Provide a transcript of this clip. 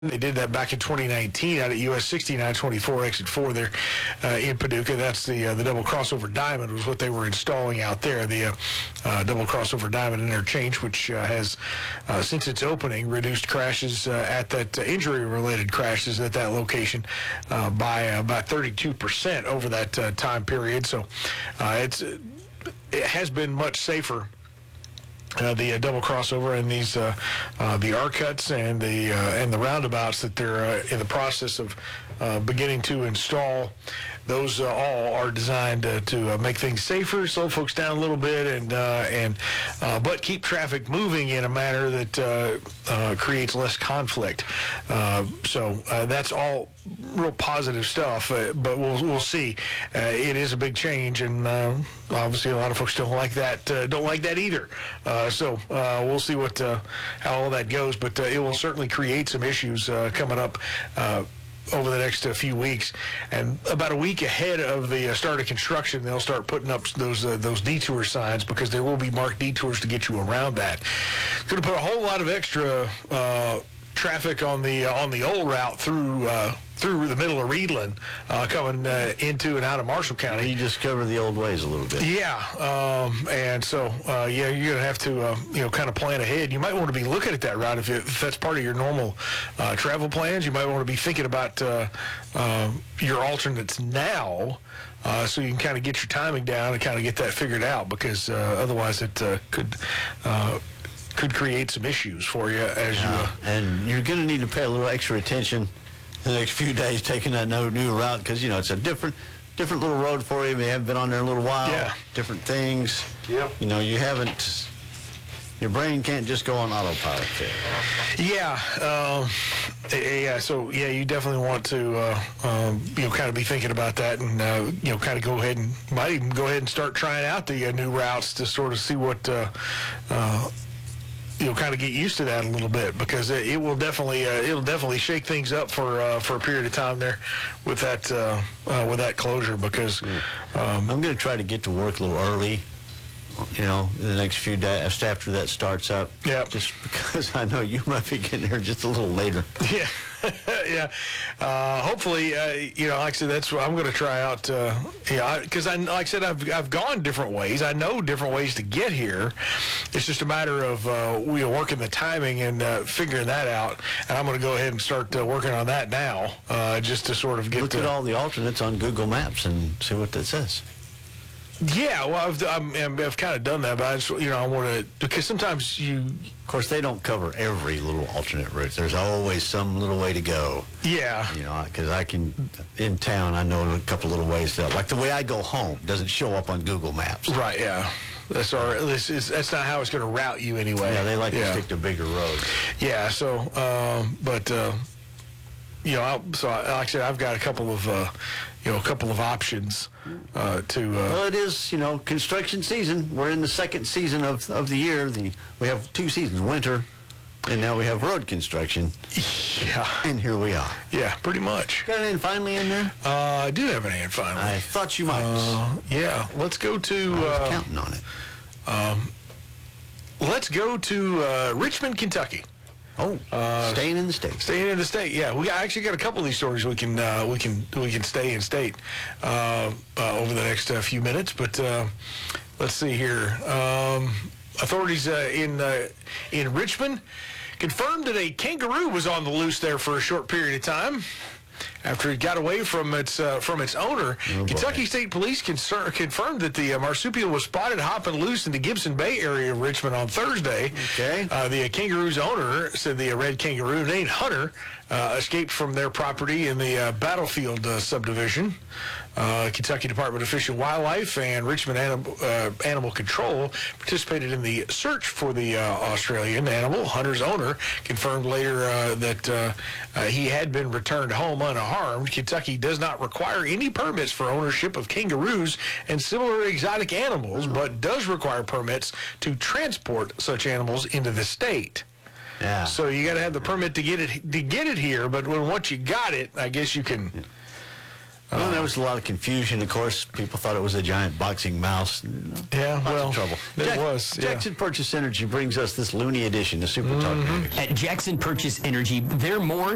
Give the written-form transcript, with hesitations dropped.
They did that back in 2019 out at US 6924 exit 4 there in Paducah. That's the double crossover diamond was what they were installing out there. The double crossover diamond interchange, which has since its opening reduced crashes at that injury-related crashes at that location by about 32% over that time period. So it has been much safer. The double crossover and these the R-cuts and the roundabouts that they're in the process of beginning to install. Those all are designed to make things safer, slow folks down a little bit, but keep traffic moving in a manner that creates less conflict. So that's all real positive stuff. But we'll see. It is a big change, and obviously a lot of folks don't like that. Don't like that either. So we'll see how all that goes. But it will certainly create some issues coming up over the next few weeks. And about a week ahead of the start of construction, they'll start putting up those detour signs, because there will be marked detours to get you around that. It's going to put a whole lot of extra traffic on the old route through the middle of Reedland, coming into and out of Marshall County. You just cover the old ways a little bit. Yeah, and so you're going to have to kind of plan ahead. You might want to be looking at that route if that's part of your normal travel plans. You might want to be thinking about your alternates now, so you can kind of get your timing down and kind of get that figured out, because otherwise it could create some issues for you as and you're going to need to pay a little extra attention the next few days taking that new route, because it's a different little road for you. You haven't been on there in a little while. Yeah. Different things. Yep. You haven't. Your brain can't just go on autopilot. Yeah. So you definitely want to kind of be thinking about that, and kind of might even go ahead and start trying out the new routes to sort of see what. Kind of get used to that a little bit, because it will definitely shake things up for a period of time there with that closure. Because I'm going to try to get to work a little early, in the next few days after that starts up. Yeah. Just because I know you might be getting there just a little later. Yeah. Yeah. Hopefully, like I said, that's what I'm going to try out. Because like I said, I've gone different ways. I know different ways to get here. It's just a matter of working the timing and figuring that out. And I'm going to go ahead and start working on that now, just to sort of get. Look at all the alternates on Google Maps and see what that says. Yeah, well, I've kind of done that, but I just, I want to, because sometimes Of course, they don't cover every little alternate route. There's always some little way to go. Yeah. Because in town, I know a couple little ways to, like the way I go home doesn't show up on Google Maps. Right, yeah. That's not how it's going to route you anyway. Yeah, they like to stick to bigger roads. Yeah, so, so like I said, I've got a couple of options to. Well, it is, construction season. We're in the second season of the year. We have two seasons, winter, and now we have road construction. Yeah. And here we are. Yeah, pretty much. Got an end finally in there? I do have an end finally. I thought you might. Yeah, let's go to. I was counting on it. Let's go to Richmond, Kentucky. Oh, staying in the state. Staying in the state, yeah. We actually got a couple of these stories we can stay in state over the next few minutes. But let's see here. Authorities in Richmond confirmed that a kangaroo was on the loose there for a short period of time after it got away from its owner. Kentucky State Police confirmed that the marsupial was spotted hopping loose in the Gibson Bay area of Richmond on Thursday. Okay. The kangaroo's owner said the red kangaroo named Hunter escaped from their property in the Battlefield subdivision. Kentucky Department of Fish and Wildlife and Richmond Animal Control participated in the search for the Australian animal. Hunter's owner confirmed later that he had been returned home unharmed. Kentucky does not require any permits for ownership of kangaroos and similar exotic animals, but does require permits to transport such animals into the state. Yeah. So you got to have the permit to get it here, but once you got it, I guess you can. Well, there was a lot of confusion. Of course, people thought it was a giant boxing mouse. Yeah, lots of trouble. It was. Yeah. Jackson Purchase Energy brings us this loony edition, the Super Talk. At Jackson Purchase Energy, they're more